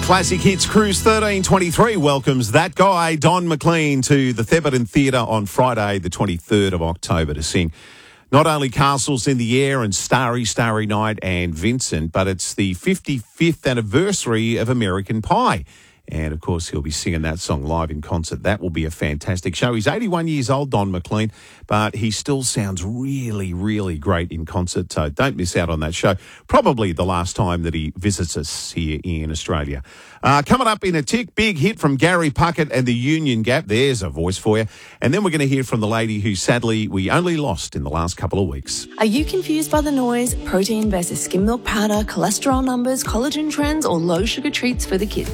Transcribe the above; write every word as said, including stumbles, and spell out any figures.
Classic Hits Cruise thirteen twenty-three welcomes that guy, Don McLean, to the Thebarton Theatre on Friday, the twenty-third of October, to sing not only Castles in the Air and Starry, Starry Night and Vincent, but it's the fifty-fifth anniversary of American Pie. And, of course, he'll be singing that song live in concert. That will be a fantastic show. He's eighty-one years old, Don McLean, but he still sounds really, really great in concert. So don't miss out on that show. Probably the last time that he visits us here in Australia. Uh, coming up in a tick, big hit from Gary Puckett and the Union Gap. There's a voice for you. And then we're going to hear from the lady who, sadly, we only lost in the last couple of weeks. Are you confused by the noise, protein versus skim milk powder, cholesterol numbers, collagen trends, or low sugar treats for the kids?